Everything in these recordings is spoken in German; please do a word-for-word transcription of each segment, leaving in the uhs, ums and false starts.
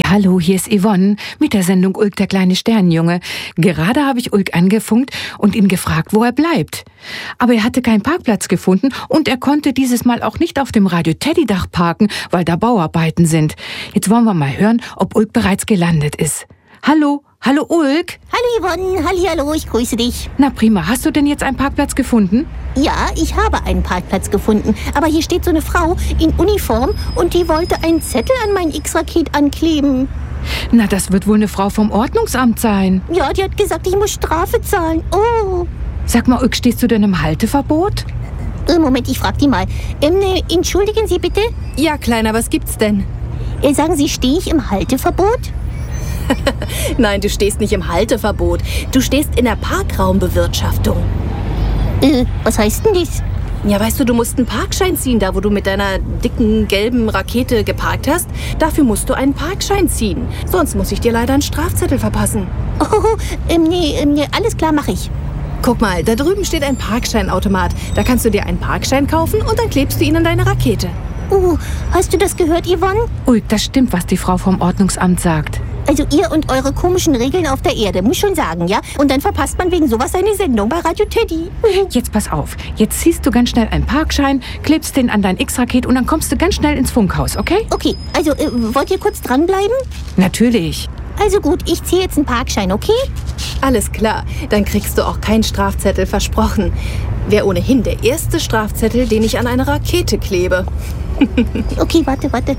Hallo, hier ist Yvonne mit der Sendung Ulk, der kleine Sternenjunge. Gerade habe ich Ulk angefunkt und ihn gefragt, wo er bleibt. Aber er hatte keinen Parkplatz gefunden und er konnte dieses Mal auch nicht auf dem Radio-Teddy-Dach parken, weil da Bauarbeiten sind. Jetzt wollen wir mal hören, ob Ulk bereits gelandet ist. Hallo, hallo Ulk. Hallo Yvonne, hallihallo, ich grüße dich. Na prima, hast du denn jetzt einen Parkplatz gefunden? Ja, ich habe einen Parkplatz gefunden, aber hier steht so eine Frau in Uniform und die wollte einen Zettel an mein X-Raket ankleben. Na, das wird wohl eine Frau vom Ordnungsamt sein. Ja, die hat gesagt, ich muss Strafe zahlen. Oh. Sag mal, Ulk, stehst du denn im Halteverbot? Äh, Moment, ich frag die mal. Ähm, ne, entschuldigen Sie bitte? Ja, Kleiner, was gibt's denn? Äh, sagen Sie, stehe ich im Halteverbot? Nein, du stehst nicht im Halteverbot. Du stehst in der Parkraumbewirtschaftung. Äh, was heißt denn das? Ja, weißt du, du musst einen Parkschein ziehen, da wo du mit deiner dicken, gelben Rakete geparkt hast. Dafür musst du einen Parkschein ziehen. Sonst muss ich dir leider einen Strafzettel verpassen. Oh, ähm, nee, ähm, nee, alles klar, mache ich. Guck mal, da drüben steht ein Parkscheinautomat. Da kannst du dir einen Parkschein kaufen und dann klebst du ihn an deine Rakete. Oh, hast du das gehört, Yvonne? Ulk, das stimmt, was die Frau vom Ordnungsamt sagt. Also ihr und eure komischen Regeln auf der Erde, muss schon sagen, ja? Und dann verpasst man wegen sowas seine Sendung bei Radio Teddy. Jetzt pass auf, jetzt ziehst du ganz schnell einen Parkschein, klebst den an dein X-Raket und dann kommst du ganz schnell ins Funkhaus, okay? Okay, also äh, wollt ihr kurz dranbleiben? Natürlich. Also gut, ich ziehe jetzt einen Parkschein, okay? Alles klar, dann kriegst du auch keinen Strafzettel, versprochen. Wäre ohnehin der erste Strafzettel, den ich an eine Rakete klebe. Okay, warte, warte.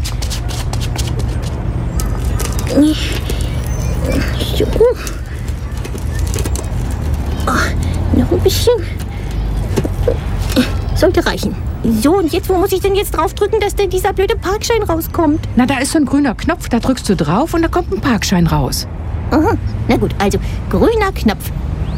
So. Oh, noch ein bisschen. Sollte reichen. So, und jetzt, wo muss ich denn jetzt draufdrücken, dass denn dieser blöde Parkschein rauskommt? Na, da ist so ein grüner Knopf, da drückst du drauf und da kommt ein Parkschein raus. Aha, na gut, also grüner Knopf.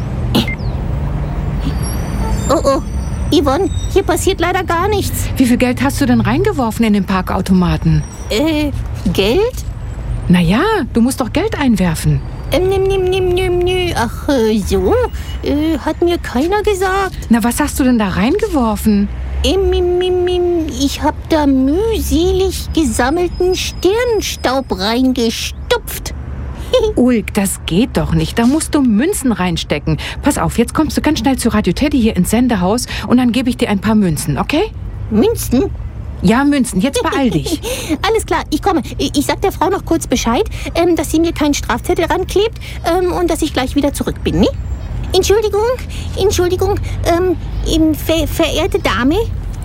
Oh, oh, Yvonne, hier passiert leider gar nichts. Wie viel Geld hast du denn reingeworfen in den Parkautomaten? Äh, Geld? Na ja, du musst doch Geld einwerfen. Ähm, nimm, nimm, nimm, nimm, nimm. Ach, äh, so? Äh, hat mir keiner gesagt. Na, was hast du denn da reingeworfen? Ähm, im, im, im, ich hab da mühselig gesammelten Sternenstaub reingestopft. Ulk, das geht doch nicht. Da musst du Münzen reinstecken. Pass auf, jetzt kommst du ganz schnell zu Radio Teddy hier ins Sendehaus und dann gebe ich dir ein paar Münzen, okay? Münzen? Ja, Münzen. Jetzt beeil dich. Alles klar, ich komme. Ich sag der Frau noch kurz Bescheid, ähm, dass sie mir keinen Strafzettel ranklebt ähm, und dass ich gleich wieder zurück bin, ne? Entschuldigung, Entschuldigung, ähm, eben ver verehrte Dame.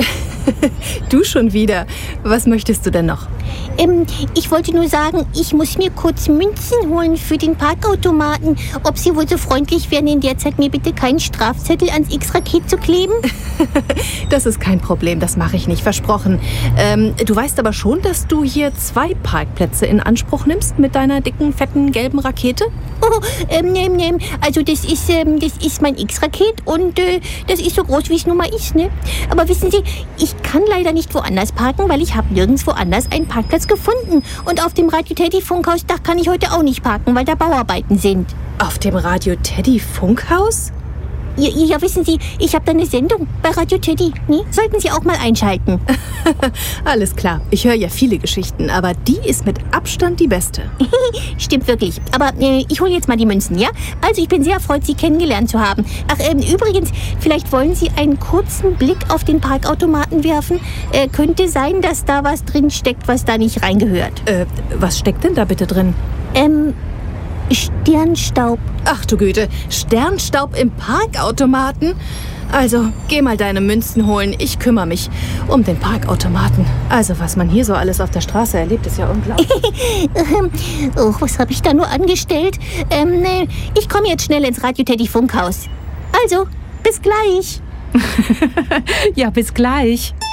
Du schon wieder. Was möchtest du denn noch? Ähm, ich wollte nur sagen, ich muss mir kurz Münzen holen für den Parkautomaten. Ob Sie wohl so freundlich wären, in der Zeit mir bitte keinen Strafzettel ans X-Raket zu kleben? Das ist kein Problem, das mache ich nicht, versprochen. Ähm, du weißt aber schon, dass du hier zwei Parkplätze in Anspruch nimmst mit deiner dicken, fetten, gelben Rakete? Oh, ähm, nehm, nehm. Also das ist, ähm, das ist mein X-Raket und äh, das ist so groß, wie es nun mal ist, ne? Aber wissen Sie, ich kann leider nicht woanders parken, weil ich habe nirgends woanders einen Parkplatz gefunden. Und auf dem Radio Teddy Funkhausdach kann ich heute auch nicht parken, weil da Bauarbeiten sind. Auf dem Radio Teddy Funkhaus? Ja, ja, wissen Sie, ich habe da eine Sendung bei Radio Teddy. Ne? Sollten Sie auch mal einschalten. Alles klar. Ich höre ja viele Geschichten, aber die ist mit Abstand die beste. Stimmt wirklich. Aber äh, ich hole jetzt mal die Münzen, ja? Also ich bin sehr erfreut, Sie kennengelernt zu haben. Ach, ähm, übrigens, vielleicht wollen Sie einen kurzen Blick auf den Parkautomaten werfen. Äh, könnte sein, dass da was drin steckt, was da nicht reingehört. Äh, was steckt denn da bitte drin? Ähm, Sternstaub. Ach du Güte, Sternstaub im Parkautomaten? Also, geh mal deine Münzen holen. Ich kümmere mich um den Parkautomaten. Also, was man hier so alles auf der Straße erlebt, ist ja unglaublich. Oh, was habe ich da nur angestellt? Ähm, ne, ich komme jetzt schnell ins Radio Teddy Funkhaus. Also, bis gleich. Ja, bis gleich.